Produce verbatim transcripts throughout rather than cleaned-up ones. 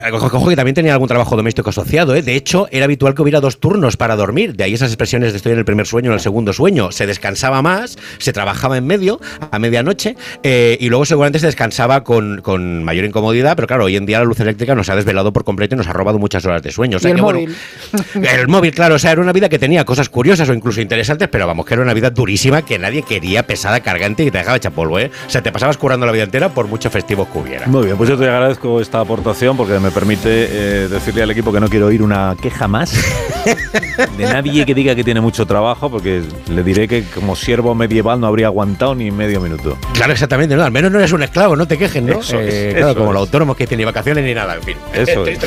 Ojo que también tenía algún trabajo doméstico asociado, ¿eh? De hecho, era habitual que hubiera dos turnos para dormir. De ahí esas expresiones de estoy en el primer sueño o en el segundo sueño. Se descansaba más, se trabajaba en medio, a medianoche, eh, y luego seguramente se descansaba con, con mayor incomodidad, pero claro, hoy en día la luz eléctrica nos ha desvelado por completo y nos ha robado muchas horas de sueño. O sea, y el que, móvil. Bueno, el móvil, claro, o sea, era una vida que tenía cosas curiosas o incluso interesantes, pero vamos, que era una vida durísima que nadie quería, pesada, cargante y que te dejaba hecha polvo, ¿eh? O sea, te pasabas currando la vida entera por muchos festivos que hubiera. Muy bien, pues yo te agradezco esta aportación porque me permite eh, decirle al equipo que no quiero oír una queja más de nadie que diga que tiene mucho trabajo, porque le diré que como siervo medieval no habría aguantado ni medio minuto. Claro, exactamente, ¿no? Al menos no eres un esclavo, no te quejes, ¿no? Eso es, eh, eso claro, como es. los autónomos que dicen ni vacaciones ni nada, en fin. Eso es.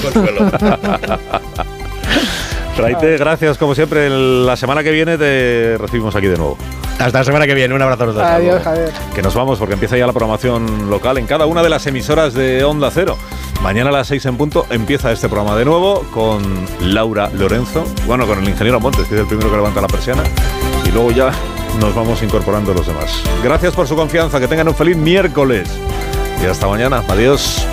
Raite, gracias como siempre. La semana que viene te recibimos aquí de nuevo. Hasta la semana que viene, un abrazo a todos. Adiós, Javier. Que nos vamos porque empieza ya la programación local en cada una de las emisoras de Onda Cero. Mañana a las seis en punto empieza este programa de nuevo con Laura Lorenzo, bueno, con el ingeniero Montes, que es el primero que levanta la persiana, y luego ya nos vamos incorporando los demás. Gracias por su confianza, que tengan un feliz miércoles y hasta mañana. Adiós.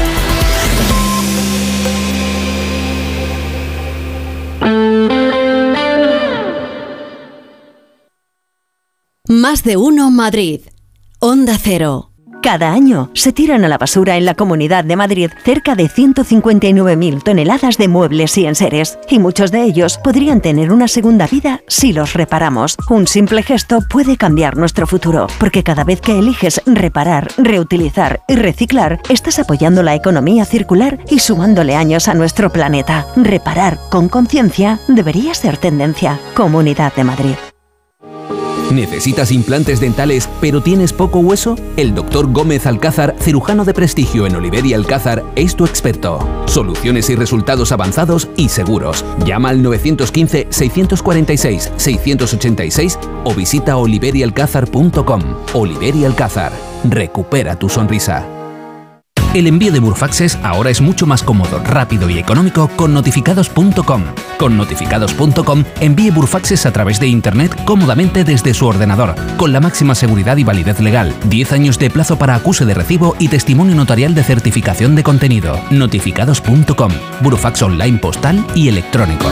Más de uno Madrid. Onda Cero. Cada año se tiran a la basura en la Comunidad de Madrid cerca de ciento cincuenta y nueve mil toneladas de muebles y enseres, y muchos de ellos podrían tener una segunda vida si los reparamos. Un simple gesto puede cambiar nuestro futuro, porque cada vez que eliges reparar, reutilizar y reciclar, estás apoyando la economía circular y sumándole años a nuestro planeta. Reparar con conciencia debería ser tendencia. Comunidad de Madrid. ¿Necesitas implantes dentales pero tienes poco hueso? El doctor Gómez Alcázar, cirujano de prestigio en Oliver y Alcázar, es tu experto. Soluciones y resultados avanzados y seguros. Llama al nueve uno cinco, seis cuatro seis, seis ocho seis o visita oliver y alcázar punto com. Oliver y Alcázar. Recupera tu sonrisa. El envío de Burfaxes ahora es mucho más cómodo, rápido y económico con notificados punto com. Con notificados punto com envíe Burfaxes a través de Internet cómodamente desde su ordenador, con la máxima seguridad y validez legal, diez años de plazo para acuse de recibo y testimonio notarial de certificación de contenido. notificados punto com. Burfax online postal y electrónico.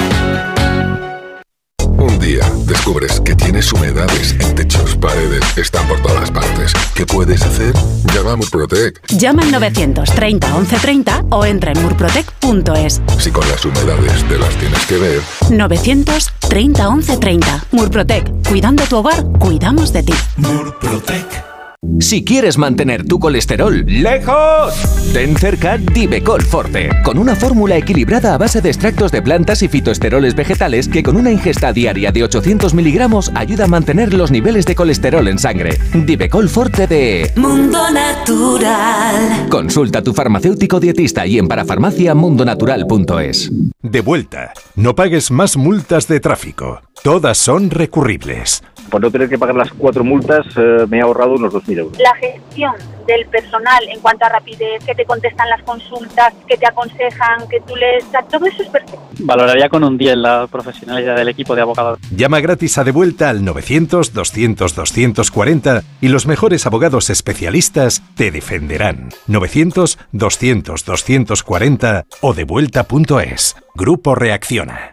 Un día descubres que tienes humedades en techos, paredes, están por todas partes. ¿Qué puedes hacer? Llama a Murprotec. Llama al novecientos treinta once treinta o entra en murprotec punto es. Si con las humedades te las tienes que ver. novecientos treinta once treinta. Murprotec. Cuidando tu hogar, cuidamos de ti. Murprotec. Si quieres mantener tu colesterol lejos, ten cerca Divecol Forte, con una fórmula equilibrada a base de extractos de plantas y fitoesteroles vegetales que con una ingesta diaria de ochocientos miligramos ayuda a mantener los niveles de colesterol en sangre. Divecol Forte de Mundo Natural. Consulta a tu farmacéutico dietista y en parafarmacia mundonatural punto es. De vuelta. No pagues más multas de tráfico. Todas son recurribles. Por no tener que pagar las cuatro multas, eh, me he ahorrado unos dos mil euros. La gestión del personal en cuanto a rapidez, que te contestan las consultas, que te aconsejan, que tú les... Todo eso es perfecto. Valoraría con un diez la profesionalidad del equipo de abogados. Llama gratis a De Vuelta al novecientos doscientos doscientos cuarenta y los mejores abogados especialistas te defenderán. novecientos doscientos doscientos cuarenta o devuelta punto es. Grupo Reacciona.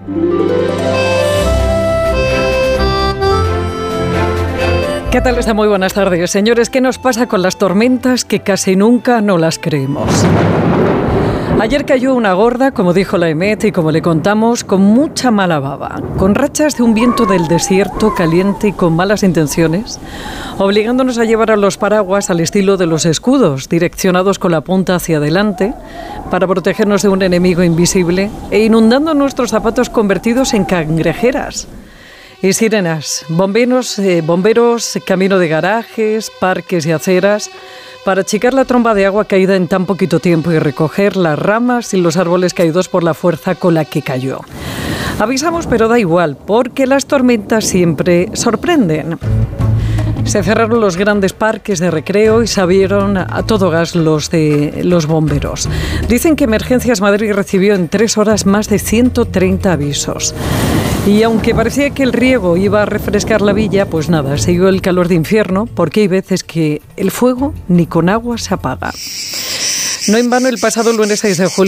¿Qué tal está? Muy buenas tardes, señores. ¿Qué nos pasa con las tormentas que casi nunca no las creemos? Ayer cayó una gorda, como dijo la EMET y como le contamos, con mucha mala baba, con rachas de un viento del desierto caliente y con malas intenciones, obligándonos a llevar a los paraguas al estilo de los escudos, direccionados con la punta hacia adelante, para protegernos de un enemigo invisible, e inundando nuestros zapatos convertidos en cangrejeras. Y sirenas, bomberos, eh, bomberos, camino de garajes, parques y aceras, para achicar la tromba de agua caída en tan poquito tiempo y recoger las ramas y los árboles caídos por la fuerza con la que cayó. Avisamos, pero da igual, porque las tormentas siempre sorprenden. Se cerraron los grandes parques de recreo y se abrieron a todo gas los de los bomberos. Dicen que Emergencias Madrid recibió en tres horas más de ciento treinta avisos. Y aunque parecía que el riego iba a refrescar la villa, pues nada, siguió el calor de infierno, porque hay veces que el fuego ni con agua se apaga. No en vano, el pasado lunes seis de julio